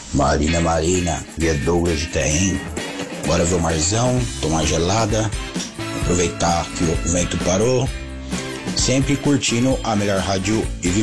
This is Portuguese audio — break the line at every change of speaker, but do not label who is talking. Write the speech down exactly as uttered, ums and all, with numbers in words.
Marina, Marina, via Douglas de Terrim. Bora ver o marzão, tomar gelada, aproveitar que o vento parou. Sempre curtindo a melhor rádio e